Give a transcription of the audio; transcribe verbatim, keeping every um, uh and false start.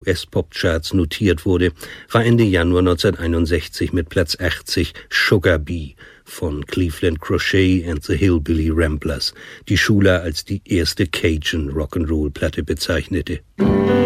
S-Pop-Charts notiert wurde, war Ende Januar neunzehnhunderteinundsechzig mit Platz achtzig Sugar Bee von Cleveland Crochet and the Hillbilly Ramblers, die Schuler als die erste Cajun Rock'n'Roll-Platte bezeichnete.